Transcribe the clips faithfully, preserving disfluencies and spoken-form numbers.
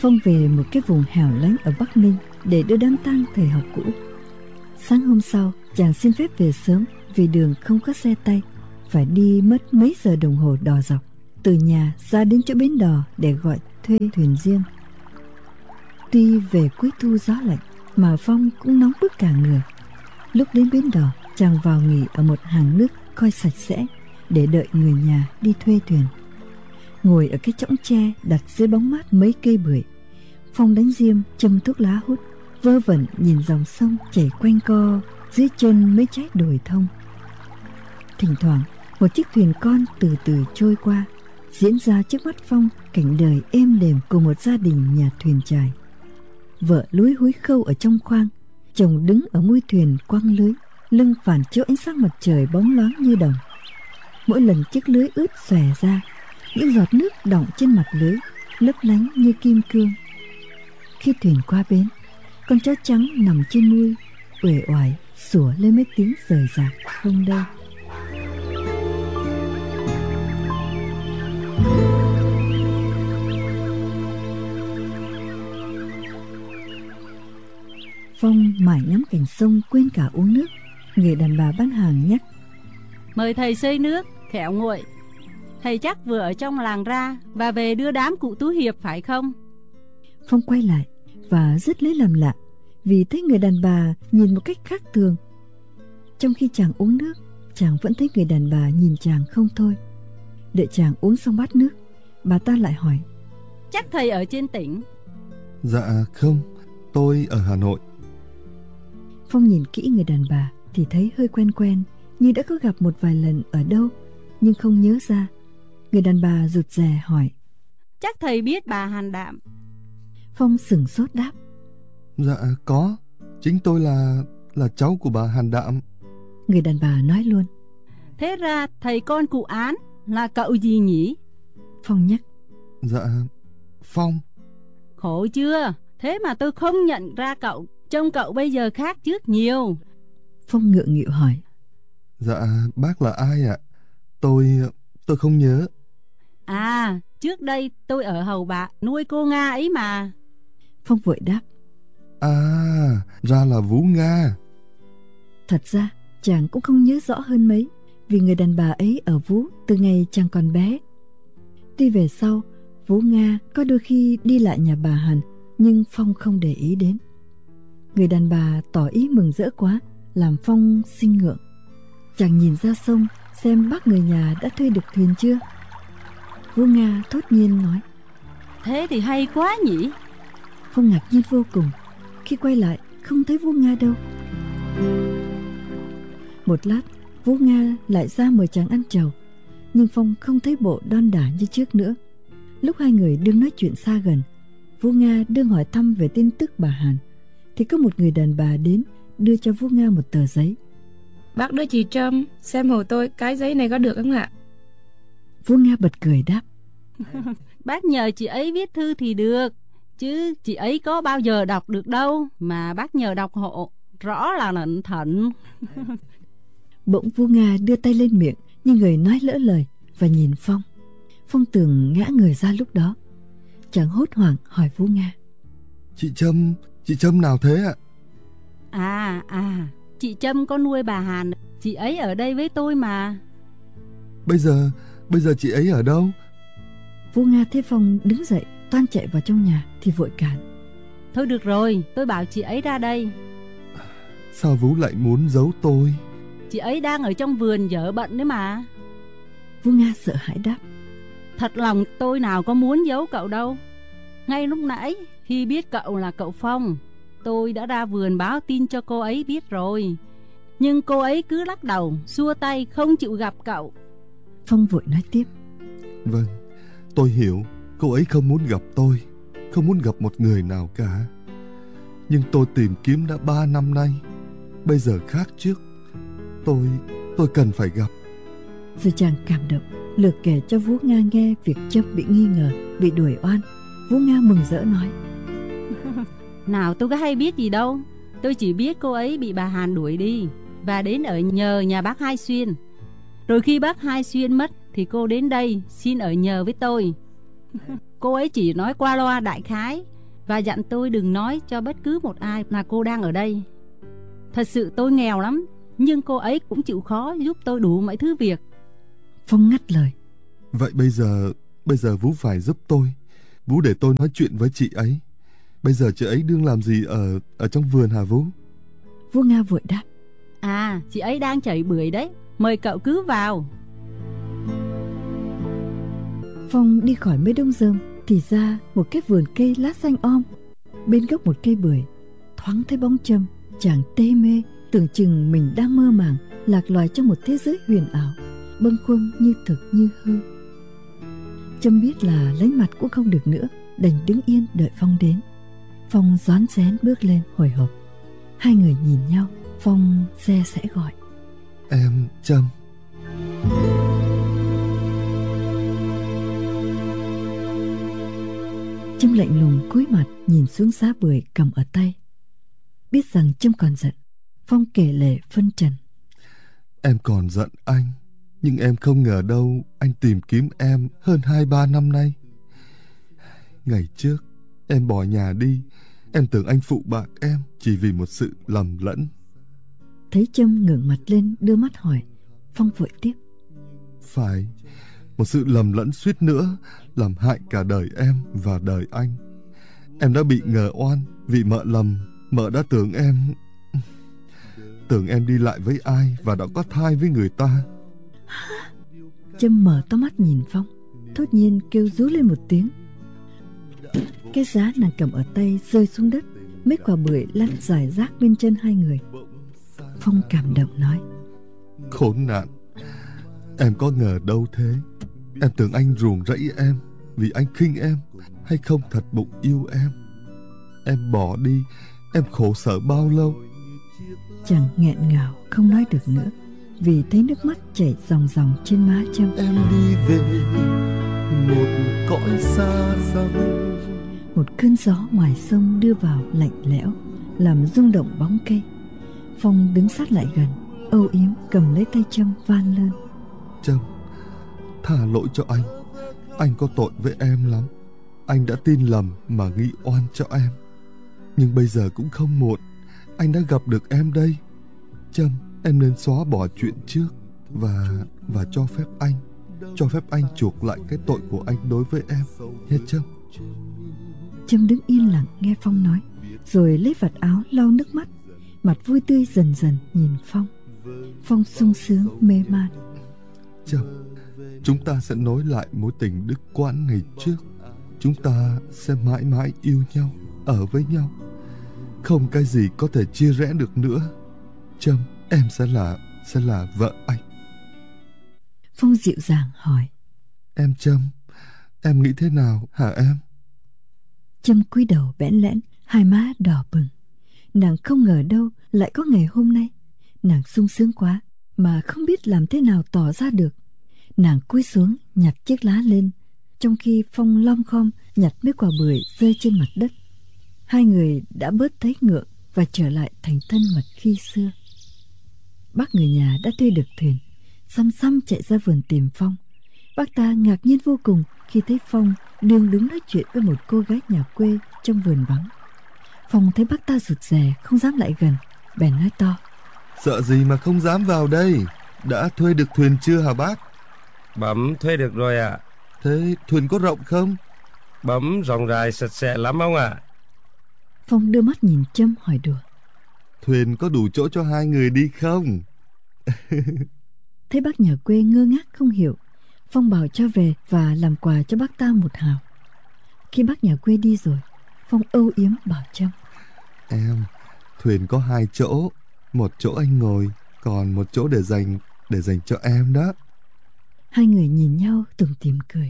Phong về một cái vùng hẻo lánh ở Bắc Ninh để đưa đám tang thời học cũ. Sáng hôm sau, chàng xin phép về sớm vì đường không có xe tay, phải đi mất mấy giờ đồng hồ đò dọc từ nhà ra đến chỗ bến đò để gọi thuê thuyền riêng. Tuy về cuối thu gió lạnh mà Phong cũng nóng bức cả người. Lúc đến bến đò, chàng vào nghỉ ở một hàng nước coi sạch sẽ để đợi người nhà đi thuê thuyền. Ngồi ở cái chõng tre đặt dưới bóng mát mấy cây bưởi, Phong đánh diêm châm thuốc lá hút, vơ vẩn nhìn dòng sông chảy quanh co dưới chân mấy trái đồi thông. Thỉnh thoảng một chiếc thuyền con từ từ trôi qua, diễn ra trước mắt Phong cảnh đời êm đềm của một gia đình nhà thuyền chài. Vợ lúi húi khâu ở trong khoang, chồng đứng ở mũi thuyền quăng lưới, lưng phản chiếu ánh sáng mặt trời bóng loáng như đồng. Mỗi lần chiếc lưới ướt xòe ra, những giọt nước đọng trên mặt lưới lấp lánh như kim cương. Khi thuyền qua bến, con chó trắng nằm trên mui uể oải sủa lên mấy tiếng rời rạc không đâu. Phong mải ngắm cảnh sông quên cả uống nước. Người đàn bà bán hàng nhắc: Mời thầy xơi nước, khéo nguội. Thầy chắc vừa ở trong làng ra và về đưa đám cụ Tú Hiệp phải không? Phong quay lại và rất lấy làm lạ vì thấy người đàn bà nhìn một cách khác thường. Trong khi chàng uống nước, chàng vẫn thấy người đàn bà nhìn chàng không thôi. Đợi chàng uống xong bát nước, bà ta lại hỏi: Chắc thầy ở trên tỉnh? Dạ không, tôi ở Hà Nội. Phong nhìn kỹ người đàn bà thì thấy hơi quen quen, như đã có gặp một vài lần ở đâu, nhưng không nhớ ra. Người đàn bà rụt rè hỏi: Chắc thầy biết bà Hàn Đạm? Phong sửng sốt đáp: Dạ có, chính tôi là là cháu của bà Hàn Đạm. Người đàn bà nói luôn: Thế ra thầy con cụ Án là cậu gì nhỉ? Phong nhắc: Dạ, Phong. Khổ chưa? Thế mà tôi không nhận ra cậu. Trông cậu bây giờ khác trước nhiều. Phong ngượng nghịu hỏi: Dạ, bác là ai ạ? Tôi... tôi không nhớ. À, trước đây tôi ở hầu bạc nuôi cô Nga ấy mà. Phong vội đáp: À, ra là Vú Nga. Thật ra chàng cũng không nhớ rõ hơn mấy, vì người đàn bà ấy ở Vú từ ngày chàng còn bé. Tuy về sau Vú Nga có đôi khi đi lại nhà bà Hàn, nhưng Phong không để ý đến. Người đàn bà tỏ ý mừng rỡ quá, làm Phong sinh ngượng. Chàng nhìn ra sông xem bác người nhà đã thuê được thuyền chưa. Vú Nga thốt nhiên nói: Thế thì hay quá nhỉ. Phong ngạc nhiên vô cùng. Khi quay lại không thấy Vú Nga đâu. Một lát Vú Nga lại ra mời chàng ăn trầu, nhưng Phong không thấy bộ đon đả như trước nữa. Lúc hai người đương nói chuyện xa gần, Vú Nga đương hỏi thăm về tin tức bà Hàn, thì có một người đàn bà đến đưa cho Vú Nga một tờ giấy. Bác đưa chị Trâm xem hộ tôi cái giấy này có được không ạ? Vú Nga bật cười đáp: Bác nhờ chị ấy viết thư thì được, chứ chị ấy có bao giờ đọc được đâu mà bác nhờ đọc hộ, rõ là nịnh thận. Bỗng Vú Nga đưa tay lên miệng như người nói lỡ lời và nhìn Phong. Phong tưởng ngã người ra lúc đó. Chàng hốt hoảng hỏi Vú Nga: Chị Trâm, chị Trâm nào thế ạ? À, à, chị Trâm có nuôi bà Hàn, chị ấy ở đây với tôi mà. Bây giờ, bây giờ chị ấy ở đâu? Vú Nga thấy Phong đứng dậy toan chạy vào trong nhà thì vội cản: Thôi được rồi, tôi bảo chị ấy ra đây. Sao Vú lại muốn giấu tôi? Chị ấy đang ở trong vườn vợ bận đấy mà. Vú Nga sợ hãi đáp: Thật lòng tôi nào có muốn giấu cậu đâu. Ngay lúc nãy khi biết cậu là cậu Phong, tôi đã ra vườn báo tin cho cô ấy biết rồi. Nhưng cô ấy cứ lắc đầu, xua tay không chịu gặp cậu. Phong vội nói tiếp: Vâng, tôi hiểu cô ấy không muốn gặp tôi, không muốn gặp một người nào cả. Nhưng tôi tìm kiếm đã ba năm nay, bây giờ khác trước. Tôi, tôi cần phải gặp. Rồi chàng cảm động, lược kể cho Vú Nga nghe việc Trâm bị nghi ngờ, bị đuổi oan. Vú Nga mừng rỡ nói: Nào tôi có hay biết gì đâu. Tôi chỉ biết cô ấy bị bà Hàn đuổi đi và đến ở nhờ nhà bác Hai Xuyên. Rồi khi bác Hai Xuyên mất thì cô đến đây xin ở nhờ với tôi. Cô ấy chỉ nói qua loa đại khái, và dặn tôi đừng nói cho bất cứ một ai là cô đang ở đây. Thật sự tôi nghèo lắm, nhưng cô ấy cũng chịu khó giúp tôi đủ mọi thứ việc. Phong ngắt lời. Vậy bây giờ, bây giờ Vú phải giúp tôi. Vú để tôi nói chuyện với chị ấy. Bây giờ chị ấy đương làm gì ở ở trong vườn hả Vú? Vua Nga vội đáp. À, chị ấy đang chảy bưởi đấy, mời cậu cứ vào. Phong đi khỏi mấy đống rơm thì ra một cái vườn cây lá xanh om. Bên gốc một cây bưởi, thoáng thấy bóng Trâm. Chàng tê mê, tưởng chừng mình đang mơ màng, lạc loài trong một thế giới huyền ảo, bâng khuâng như thực như hư. Trâm biết là lánh mặt cũng không được nữa, đành đứng yên đợi Phong đến. Phong rón rén bước lên hồi hộp. Hai người nhìn nhau. Phong xe sẽ gọi. Em Trâm. Trâm lạnh lùng cúi mặt nhìn xuống giá bưởi cầm ở tay. Biết rằng Trâm còn giận, Phong kể lể phân trần. Em còn giận anh, nhưng em không ngờ đâu anh tìm kiếm em hơn hai ba năm nay. Ngày trước em bỏ nhà đi, em tưởng anh phụ bạc em chỉ vì một sự lầm lẫn. Thấy Trâm ngẩng mặt lên đưa mắt hỏi, Phong vội tiếp. Phải, một sự lầm lẫn suýt nữa làm hại cả đời em và đời anh. Em đã bị ngờ oan vì mợ lầm. Mợ đã tưởng em Tưởng em đi lại với ai và đã có thai với người ta. Trâm mở to mắt nhìn Phong, thốt nhiên kêu rú lên một tiếng. Cái giá nàng cầm ở tay rơi xuống đất, mấy quả bưởi lăn rải rác bên chân hai người. Phong cảm động nói. Khốn nạn, em có ngờ đâu thế. Em tưởng anh ruồng rẫy em vì anh khinh em, hay không thật bụng yêu em. Em bỏ đi, em khổ sở bao lâu. Chàng nghẹn ngào không nói được nữa, vì thấy nước mắt chảy ròng ròng trên má Trâm. Em đi về một cõi xa xăm. Một cơn gió ngoài sông đưa vào lạnh lẽo, làm rung động bóng cây. Phong đứng sát lại gần, âu yếm cầm lấy tay Trâm van lên. Trâm, tha lỗi cho anh. Anh có tội với em lắm. Anh đã tin lầm mà nghĩ oan cho em. Nhưng bây giờ cũng không muộn. Anh đã gặp được em đây. Trâm, em nên xóa bỏ chuyện trước Và và cho phép anh Cho phép anh chuộc lại cái tội của anh đối với em nhé Trâm. Trâm đứng yên lặng nghe Phong nói, rồi lấy vạt áo lau nước mắt. Mặt vui tươi dần dần nhìn Phong. Phong sung sướng mê man. Trâm, chúng ta sẽ nối lại mối tình đứt quãng ngày trước. Chúng ta sẽ mãi mãi yêu nhau, ở với nhau. Không cái gì có thể chia rẽ được nữa. Trâm, em sẽ là Sẽ là vợ anh. Phong dịu dàng hỏi. Em Trâm, em nghĩ thế nào hả em? Trâm cúi đầu bẽn lẽn, hai má đỏ bừng. Nàng không ngờ đâu lại có ngày hôm nay. Nàng sung sướng quá mà không biết làm thế nào tỏ ra được. Nàng cúi xuống nhặt chiếc lá lên, trong khi Phong lom khom nhặt mấy quả bưởi rơi trên mặt đất. Hai người đã bớt thấy ngượng và trở lại thành thân mật khi xưa. Bác người nhà đã thuê được thuyền, xăm xăm chạy ra vườn tìm Phong. Bác ta ngạc nhiên vô cùng khi thấy Phong đương đứng nói chuyện với một cô gái nhà quê trong vườn vắng. Phong thấy bác ta rụt rè không dám lại gần, bèn nói to. Sợ gì mà không dám vào đây? Đã thuê được thuyền chưa hả bác? Bẩm thuê được rồi ạ. À. Thế thuyền có rộng không? Bẩm rộng rãi sạch sẽ lắm ông ạ. À. Phong đưa mắt nhìn Trâm hỏi đùa. Thuyền có đủ chỗ cho hai người đi không? Thấy bác nhà quê ngơ ngác không hiểu, Phong bảo cho về và làm quà cho bác ta một hào. Khi bác nhà quê đi rồi, Phong âu yếm bảo Trâm. Em, thuyền có hai chỗ. Một chỗ anh ngồi, còn một chỗ để dành Để dành cho em đó. Hai người nhìn nhau tủm tỉm cười.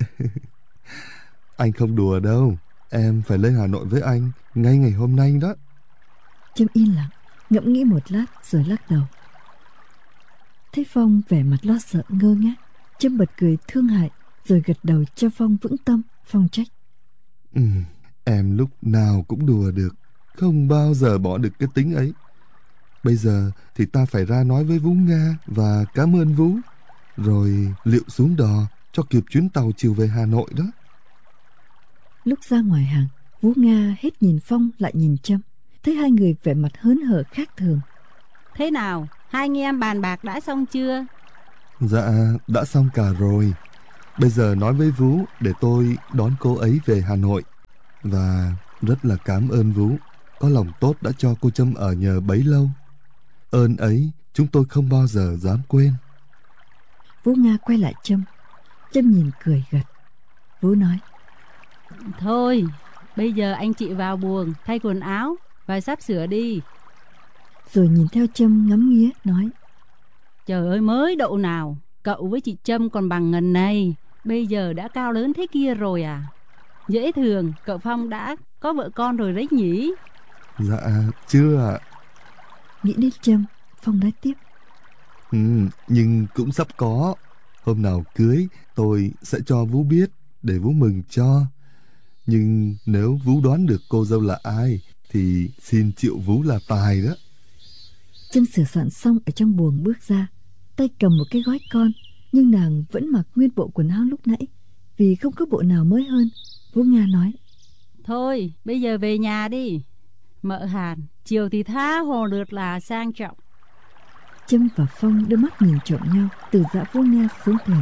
Anh không đùa đâu. Em phải lên Hà Nội với anh ngay ngày hôm nay đó. Trâm yên lặng, ngẫm nghĩ một lát rồi lắc đầu. Thấy Phong vẻ mặt lo sợ ngơ ngác, Trâm bật cười thương hại, rồi gật đầu cho Phong vững tâm. Phong trách. Ừ, em lúc nào cũng đùa được, không bao giờ bỏ được cái tính ấy. Bây giờ thì ta phải ra nói với Vú Nga và cảm ơn Vú, rồi liệu xuống đò cho kịp chuyến tàu chiều về Hà Nội đó. Lúc ra ngoài hàng, Vũ Nga hết nhìn Phong lại nhìn Trâm, thấy hai người vẻ mặt hớn hở khác thường. Thế nào, hai anh em bàn bạc đã xong chưa? Dạ, đã xong cả rồi. Bây giờ nói với Vũ để tôi đón cô ấy về Hà Nội. Và rất là cảm ơn Vũ, có lòng tốt đã cho cô Trâm ở nhờ bấy lâu. Ơn ấy chúng tôi không bao giờ dám quên. Vũ Nga quay lại Trâm. Trâm nhìn cười gật. Vũ nói: Thôi, bây giờ anh chị vào buồng thay quần áo và sắp sửa đi. Rồi nhìn theo Trâm ngắm nghía nói: Trời ơi, mới độ nào cậu với chị Trâm còn bằng ngần này, bây giờ đã cao lớn thế kia rồi à? Dễ thường cậu Phong đã có vợ con rồi đấy nhỉ? Dạ chưa ạ. Nghĩ đến Trâm, Phong nói tiếp: Ừ, nhưng cũng sắp có. Hôm nào cưới tôi sẽ cho Vũ biết để Vũ mừng cho. Nhưng nếu Vũ đoán được cô dâu là ai thì xin triệu Vũ là tài đó. Trâm sửa soạn xong ở trong buồng bước ra, tay cầm một cái gói con, nhưng nàng vẫn mặc nguyên bộ quần áo lúc nãy, vì không có bộ nào mới hơn. Vũ Nga nói: Thôi, bây giờ về nhà đi. Mợ Hàn, chiều thì tha hồ lượt là sang trọng. Trâm và Phong đưa mắt nhìn trộm nhau từ dã Vũ Nga xuống thuyền.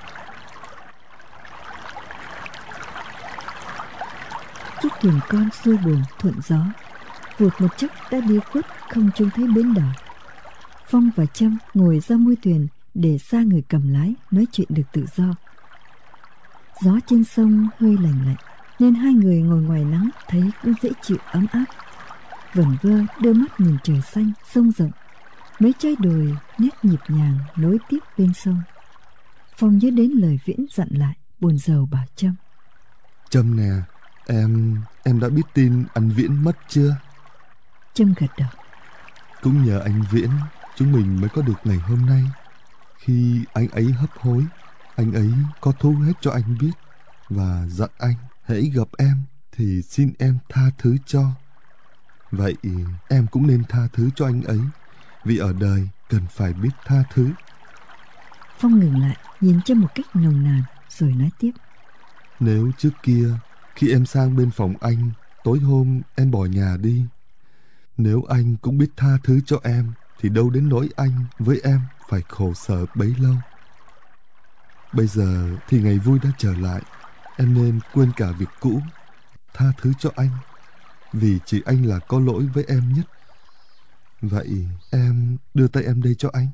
Chiếc thuyền con xuôi buồm thuận gió, vụt một chốc đã đi khuất không trông thấy bến đò. Phong và Trâm ngồi ra mui thuyền để xa người cầm lái nói chuyện được tự do. Gió trên sông hơi lành lạnh nên hai người ngồi ngoài nắng thấy cũng dễ chịu ấm áp. Vẩn vơ đưa mắt nhìn trời xanh sông rộng, mấy trái đồi nét nhịp nhàng nối tiếp bên sông. Phong nhớ đến lời Viễn dặn lại, buồn rầu bảo Trâm: Trâm nè, em em đã biết tin anh Viễn mất chưa? Trâm gật đầu. Cũng nhờ anh Viễn chúng mình mới có được ngày hôm nay. Khi anh ấy hấp hối, anh ấy có thú hết cho anh biết và dặn anh hãy gặp em thì xin em tha thứ cho. Vậy em cũng nên tha thứ cho anh ấy, vì ở đời cần phải biết tha thứ. Phong ngừng lại nhìn Trâm một cách nồng nàn rồi nói tiếp: Nếu trước kia khi em sang bên phòng anh, tối hôm em bỏ nhà đi, nếu anh cũng biết tha thứ cho em thì đâu đến nỗi anh với em phải khổ sở bấy lâu. Bây giờ thì ngày vui đã trở lại, em nên quên cả việc cũ, tha thứ cho anh, vì chỉ anh là có lỗi với em nhất. Vậy em đưa tay em đây cho anh.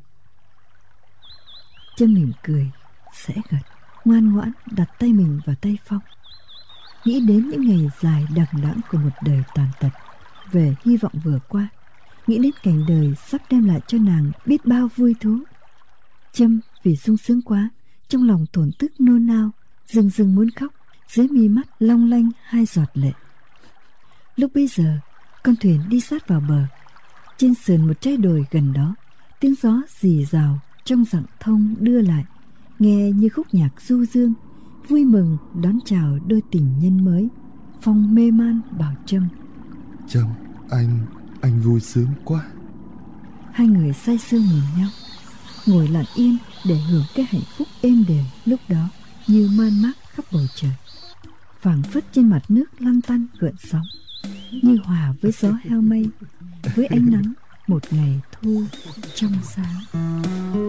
Trâm mỉm cười, sẽ gật, ngoan ngoãn đặt tay mình vào tay Phong. Nghĩ đến những ngày dài đằng đẵng của một đời tàn tật, về hy vọng vừa qua, nghĩ đến cảnh đời sắp đem lại cho nàng biết bao vui thú. Trâm vì sung sướng quá, trong lòng thổn thức nôn nao, rưng rưng muốn khóc, dưới mi mắt long lanh hai giọt lệ. Lúc bấy giờ, con thuyền đi sát vào bờ. Trên sườn một trái đồi gần đó, tiếng gió rì rào trong rặng thông đưa lại, nghe như khúc nhạc du dương, vui mừng đón chào đôi tình nhân mới. Phong mê man bảo Trâm: Trâm, anh, anh vui sướng quá. Hai người say sưa nhìn nhau, ngồi lặng yên để hưởng cái hạnh phúc êm đềm lúc đó như man mác khắp bầu trời, phảng phất trên mặt nước lăn tăn gợn sóng, như hòa với gió heo mây, với ánh nắng một ngày thu trong sáng.